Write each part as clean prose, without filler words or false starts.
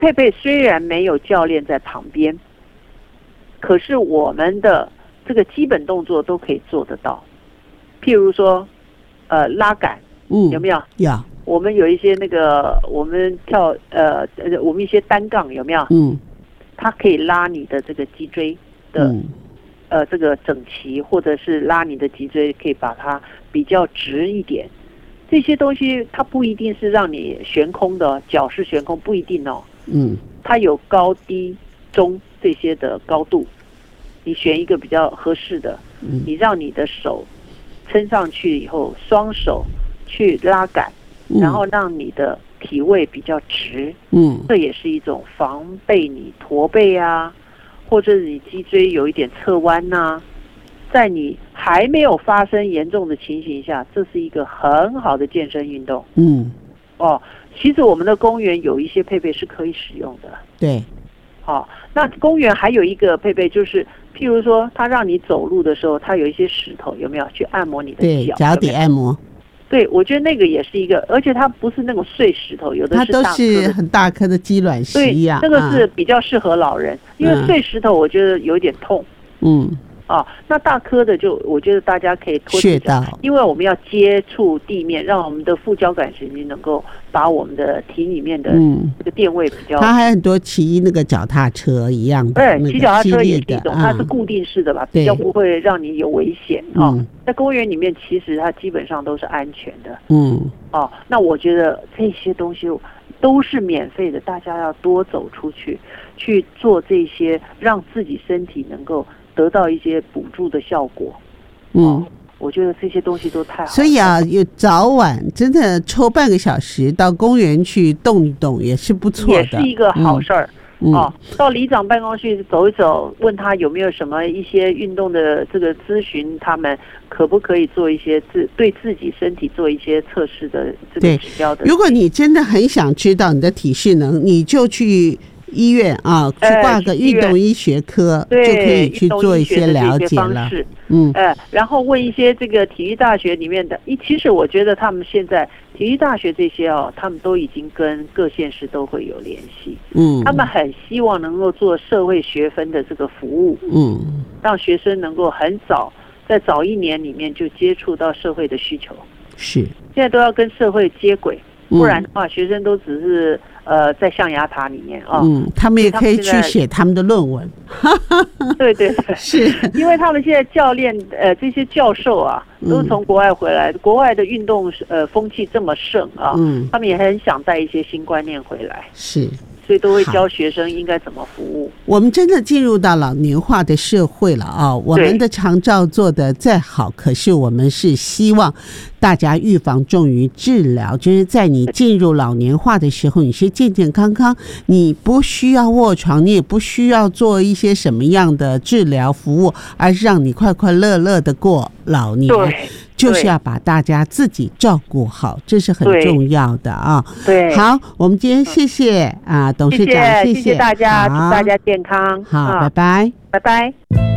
佩佩虽然没有教练在旁边，可是我们的这个基本动作都可以做得到。譬如说，拉杆，有没有？ 有。 我们有一些那个，我们跳我们一些单杠有没有？它可以拉你的这个脊椎的，这个整齐，或者是拉你的脊椎，可以把它比较直一点。这些东西它不一定是让你悬空的，脚是悬空不一定哦。它有高低中这些的高度，你选一个比较合适的，你让你的手撑上去以后，双手去拉杆，然后让你的体位比较直，这也是一种防备你驼背啊，或者你脊椎有一点侧弯呐，在你还没有发生严重的情形下，这是一个很好的健身运动。其实我们的公园有一些配备是可以使用的。对，那公园还有一个配备就是，譬如说，它让你走路的时候，它有一些石头，有没有去按摩你的脚？对，脚底按摩。对，我觉得那个也是一个，而且它不是那种碎石头，有的是大颗的，它都是很大颗的鸡卵石一样。对，那个是比较适合老人，因为碎石头我觉得有点痛。那大颗的我觉得大家可以拖着脚，因为我们要接触地面，让我们的副交感神经能够把我们的体里面的这个电位比较。它还很多骑那个脚踏车一样的，对，骑脚踏车也是一种，它是固定式的吧，比较不会让你有危险在公园里面，其实它基本上都是安全的。那我觉得这些东西都是免费的，大家要多走出去，去做这些，让自己身体能够得到一些补助的效果。我觉得这些东西都太好了。所以啊，有早晚真的抽半个小时到公园去动一动也是不错的，也是一个好事儿。到里长办公室走一走，问他有没有什么一些运动的这个咨询，他们可不可以做一些对自己身体做一些测试的这个指标的。如果你真的很想知道你的体适能，你就去医院啊，去挂个运动医学科，就可以去做一些了解了。然后问一些这个体育大学里面的，其实我觉得他们现在体育大学这些他们都已经跟各县市都会有联系。他们很希望能够做社会学分的这个服务，让学生能够很早，在早一年里面就接触到社会的需求。是，现在都要跟社会接轨，不然的话，学生都只是在象牙塔里面他们也可以去写他们的论文。对对对，是因为他们现在教练这些教授啊，都是从国外回来，国外的运动风气这么盛啊，他们也很想带一些新观念回来。是。所以都会教学生应该怎么服务。我们真的进入到老年化的社会了啊！我们的长照做得再好，可是我们是希望大家预防重于治疗，就是在你进入老年化的时候，你是健健康康，你不需要卧床，你也不需要做一些什么样的治疗服务，而是让你快快乐乐的过老年。对，就是要把大家自己照顾好，这是很重要的啊。对，好，我们今天谢谢董事长，谢谢大家，祝大家健康。好，拜拜，拜拜。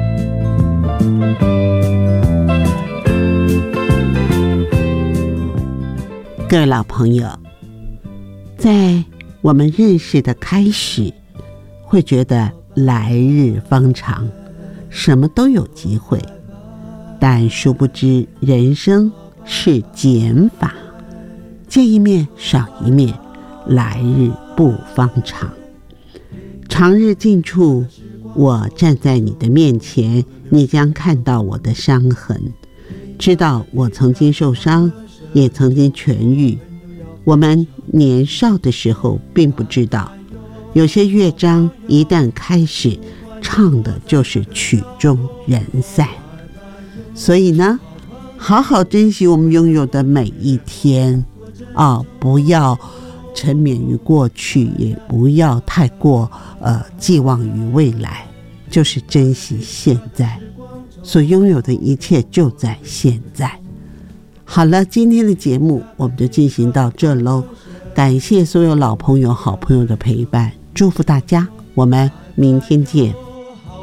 各位老朋友，在我们认识的开始，会觉得来日方长，什么都有机会。但殊不知人生是减法，见一面少一面，来日不方长。长日近处，我站在你的面前，你将看到我的伤痕，知道我曾经受伤，也曾经痊愈。我们年少的时候并不知道，有些乐章一旦开始，唱的就是曲终人散。所以呢，好好珍惜我们拥有的每一天不要沉湎于过去，也不要太过寄望于未来，就是珍惜现在所拥有的一切，就在现在。好了，今天的节目我们就进行到这喽，感谢所有老朋友好朋友的陪伴，祝福大家，我们明天见。